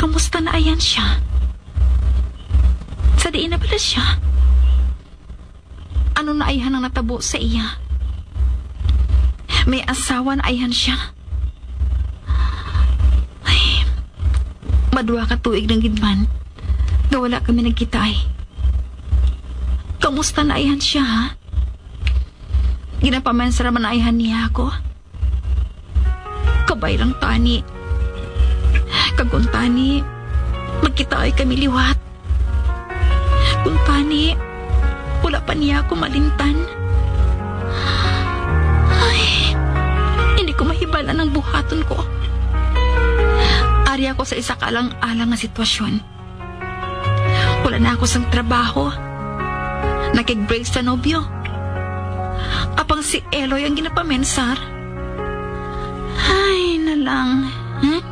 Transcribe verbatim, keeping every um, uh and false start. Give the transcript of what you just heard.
Kamusta na ayan siya? Sa diin na pala siya? Ano na ayhan ang natabo sa iya? May asawa na ayhan siya? Ay, madwa ka tuig ng gidman na wala kami nagkita ay. Kamusta na ayhan siya, ha? Ginapamansara man na ayhan niya ako. Kabay lang tani. Kagong tani, magkita ay kami liwat. Kung tani, wala pa niya ako malintan. Ay, hindi ko mahibala ng buhaton ko. Ari ako sa isa kalang-alang na sitwasyon. Wala na ako sang trabaho. Nakig-break sa nobyo. Apang si Eloy ang ginapamensar. Ay, nalang. Hmm?